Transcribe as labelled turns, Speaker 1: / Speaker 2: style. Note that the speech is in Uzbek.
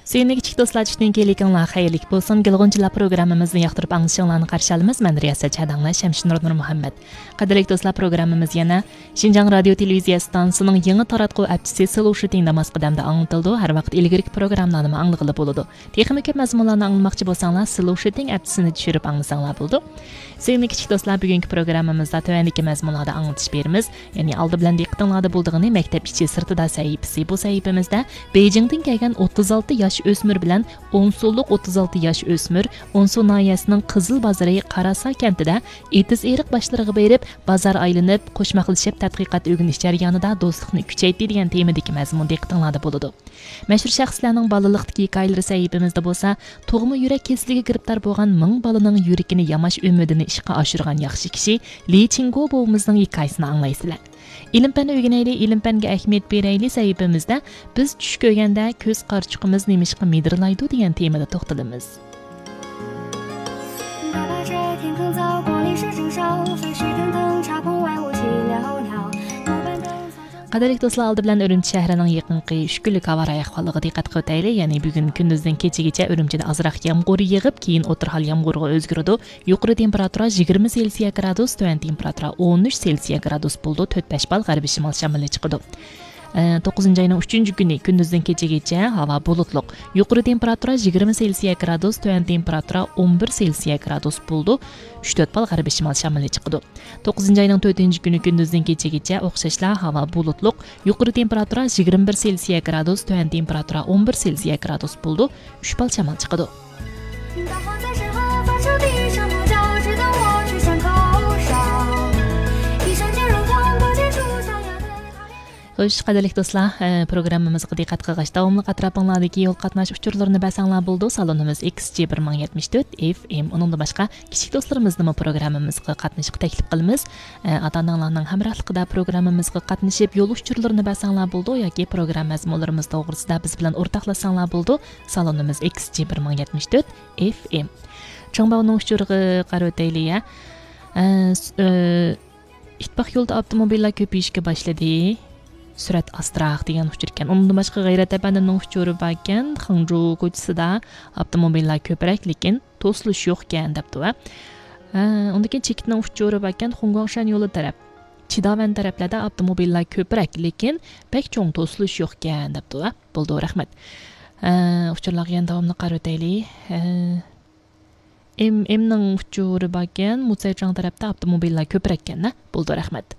Speaker 1: Suyunlu kichik do'stlar tushdan keylikinglar xayrlik bo'lsin. Gilg'unchilar programmamizni yoqtirib anglashinglarni qarshi olamiz. Men Riyasat Chadanglar Shamshin Nur Muhammad. Qadrli do'stlar, programmamiz yana Xinjiang radio televiziya stansiyasining yangi taratquv apchisi Solution namoz qadamda anglitildi. Har vaqt ilgirki programmalarni anglag'ili bo'ladi. Texnik ko'p mazmunlarni anglamoqchi bo'lsanglar, Solution appsini tushirib anglasanglar bo'ldi. Suyunlu kichik do'stlar, bugungi programmamizda tövəndiki mazmunlarda anglatish beramiz. Ya'ni oldi bilan diqqatinglarda bo'ldig'ini maktab ichi sirtida sahifasi. Bu sahifamizda Beijingdan kelgan 36 yosh o'smir bilan Onsulluq 36 yosh o'smir Onsu nahiyasining Qizil bozori Qarasa kentida etiz eriq boshlariga berib, bozor aylanib, qo'shmaqlashib tadqiqot o'rganish jarayonida do'stlikni kuchaytirdi degan temadagi mazmun diqqatinglarda bo'ladi. Mashhur shaxslarning bolalikdagi hikoyalari sahifamizda bo'lsa, tug'ma yurak kasaliga giribtor bo'lgan 1000 bolaning yurakini yamash umidini ishga oshirgan yaxshi kishi Li Chingo bovimizning hikoyasini anglaysizlar. İlim-fanni o'rganaylik, ilm-fanga ahamiyat beraylik sahifamizda biz tush ko'rganda ko'z qarchuqimiz nemishqa midirlaydi degan temada to'xtalamiz. Qadrli do'stlar, oldi bilan Urumchi shahrining yaqinqi 3 kunlik havo ahvoliga diqqat qilib, ya'ni bugun kunduzdan kechagacha Urumchida ozroq yomg'ir yig'ib, keyin o'tirhal yomg'irga o'zgaradi. Yuqori temperatura 20 Selsiya gradus, tuvan temperatura 13 Selsiya gradus bo'ldi. 4-5 bal g'arbiy shimol shamoli chiqadi. 9-oyning 3-kuni kunduzdan kechagacha havo bulutli. Yuqori temperatura 20 Selsiya gradus, tuvan temperatura 11 Selsiya gradus bo'ldi. 3-4 bal g'arbiy shimol shamoli chiqadi. 9-oyning 4-kuni kunduzdan kechagacha o'xshashla havo bulutli. Yuqori temperatura 21 Selsiya gradus, tuvan temperatura 11 Selsiya gradus bo'ldi. 3 bal shamol chiqadi. Xo'sh, qadrli do'stlar, programmamizga diqqat qilgach, davomli atrofinglardagi yo'l qatnash uchurlarini basanglar bo'ldi. Salonimiz XG1074 FM. Uningda boshqa kichik do'stlarimizni programmamizga qatnashishga taklif qilamiz. Ota-onalarning hamrohligida programmamizga qatnashib, yo'l uchurlarini basanglar bo'ldi yoki programma mazmunlarimiz to'g'risida biz bilan o'rtoqlashsanglar bo'ldi. Salonimiz XG1074 FM. Chongbavning uchuriga qarab o'taylik. Ittifoq yo'lda avtomobillar ko'payishga boshladi. Surat astroq degan uchur ekan. Undan boshqa G'ayrattepaning uchuri bor ekan. Xanju ko'chasida avtomobillar ko'proq, lekin to'silish yo'q ekan debdi. Undan keyin chekitning uchuri bor ekan. Xungongshan yo'li taraf. Chidavan taraflarda avtomobillar ko'proq, lekin pek cho'ng to'silish yo'q ekan debdi. Bo'ldi, rahmat. Uchurlarga yana davomli qarab o'taylik. M'ning uchuri bor ekan. Mutsaychang tarafda avtomobillar ko'proq ekan. Bo'ldi, rahmat.